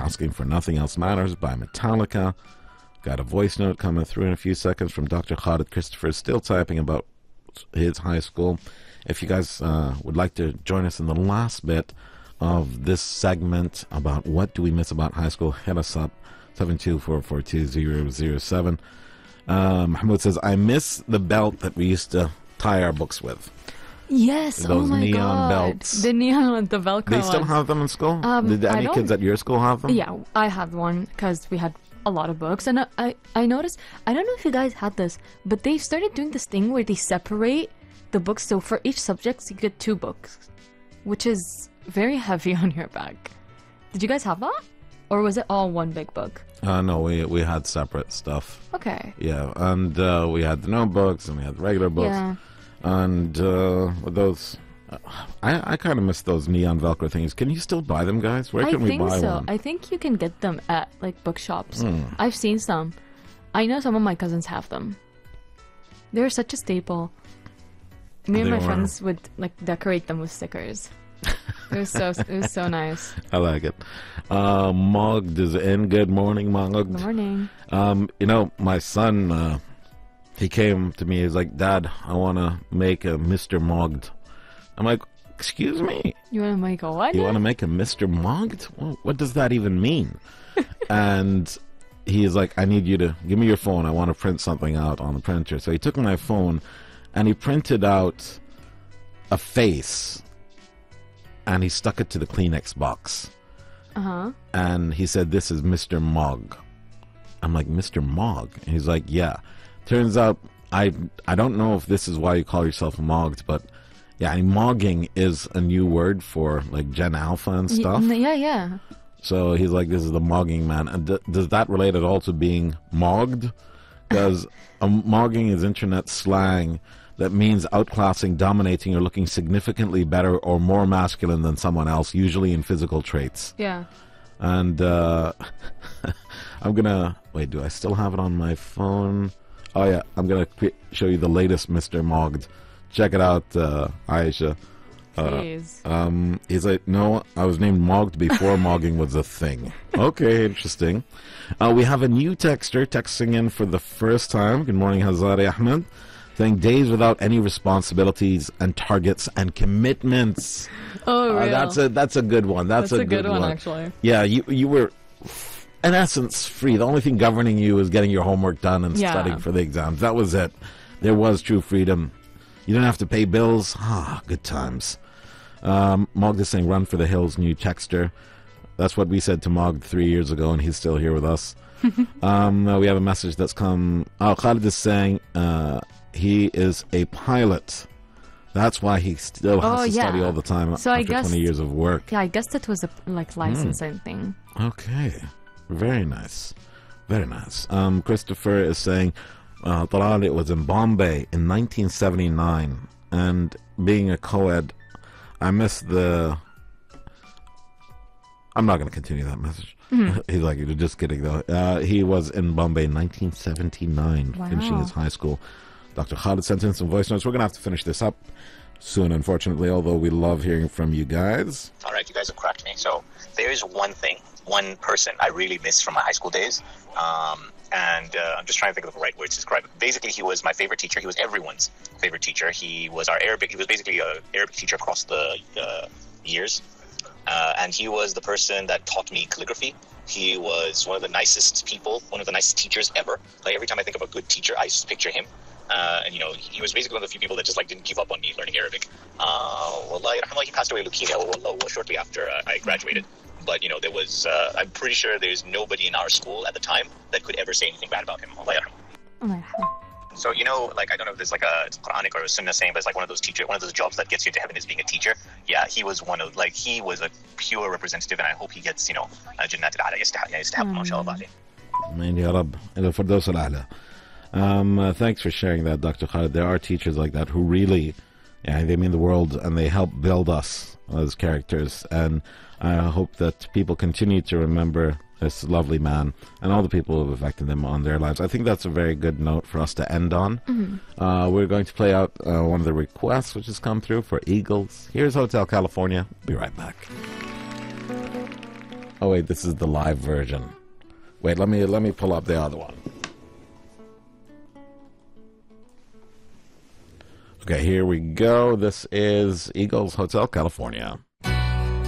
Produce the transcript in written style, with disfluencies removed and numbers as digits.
asking for Nothing Else Matters by Metallica. Got a voice note coming through in a few seconds from Dr. Khalid Christopher, is still typing about his high school. If you guys would like to join us in the last bit of this segment about what do we miss about high school, hit us up, 724420007. Mahmoud says, I miss the belt that we used to tie our books with. Yes, those neon belts. The neon, the Velcro They still have them in school? Did any kids at your school have them? Yeah, I had one because we had a lot of books. And I noticed, I don't know if you guys had this, but they started doing this thing where they separate the books. So for each subject, you get 2 books, which is very heavy on your back. Did you guys have that? Or was it all one big book? No, we had separate stuff. Okay. Yeah, and we had the notebooks and we had the regular books. Yeah. And those, I kind of miss those neon Velcro things. Can you still buy them, guys? Where can we buy one? I think you can get them at like bookshops. I've seen some. I know some of my cousins have them. They're such a staple. Me and my friends would like decorate them with stickers. It was so nice. I like it. Mogd is in. Good morning, Mogd. Good morning. You know, my son, he came to me. He's like, Dad, I want to make a Mr. Mogd. I'm like, excuse me? You want to make a what? You want to make a Mr. Mogd? What does that even mean? And he's like, I need you to give me your phone. I want to print something out on the printer. So he took my phone and he printed out a face and he stuck it to the Kleenex box. And he said, this is Mr. Mog. I'm like, Mr. Mog? And he's like, yeah. Turns out, I don't know if this is why you call yourself mogged, but yeah, mogging is a new word for like Gen Alpha and stuff. Yeah. So he's like, this is the mogging man. And does that relate at all to being mogged? Because mogging is internet slang that means outclassing, dominating, or looking significantly better or more masculine than someone else, usually in physical traits. Yeah. And I'm gonna wait. Do I still have it on my phone? Oh yeah, I'm gonna show you the latest Mr. Mogged. Check it out, Aisha. Please. He's like, no, I was named Mogged before mogging was a thing. Okay, interesting. We have a new texter texting in for the first time. Good morning, Hazari Ahmed. Saying days without any responsibilities and targets and commitments. Oh, really? That's a good one. That's a good one, actually. Yeah, you were in essence free. The only thing governing you was getting your homework done and studying for the exams. That was it. There was true freedom. You didn't have to pay bills. Good times. Mogd is saying run for the hills, new texter. That's what we said to Mogd 3 years ago, and he's still here with us. We have a message that's come. Khalid is saying he is a pilot. That's why he still has to study all the time after 20 years of work. Yeah, I guess it was a licensing thing. Okay. Very nice. Very nice. Christopher is saying Talal, it was in Bombay in 1979. And being a co-ed, I miss the... I'm not going to continue that message. He's like, you're just kidding, though. He was in Bombay in 1979, finishing his high school. Dr. Khalid sent in some voice notes. We're going to have to finish this up soon, unfortunately, although we love hearing from you guys. All right, you guys have cracked me. So there's one person I really miss from my high school days. And I'm just trying to think of the right words to describe it. Basically, he was my favorite teacher. He was everyone's favorite teacher. He was our Arabic. He was basically an Arabic teacher across the years. And he was the person that taught me calligraphy. He was one of the nicest people, one of the nicest teachers ever. Like every time I think of a good teacher, I just picture him. And he was basically one of the few people that just didn't give up on me learning Arabic. He passed away of leukemia shortly after I graduated. But there was I'm pretty sure there's nobody in our school at the time that could ever say anything bad about him. So I don't know if there's it's Quranic or a Sunnah saying, but it's like one of those jobs that gets you to heaven is being a teacher. Yeah, he was he was a pure representative, and I hope he gets Jannat al-A'la yastahiq ma sha Allah. Amin ya Rabb. Ila Firdaus al-A'la. Thanks for sharing that, Dr. Khalid. There are teachers like that who really, they mean the world, and they help build us as characters. And I hope that people continue to remember this lovely man and all the people who have affected them on their lives. I think that's a very good note for us to end on. We're going to play out one of the requests which has come through for Eagles. Here's Hotel California. Be right back. Oh wait, this is the live version. Wait, let me pull up the other one. Okay, here we go. This is Eagles Hotel, California.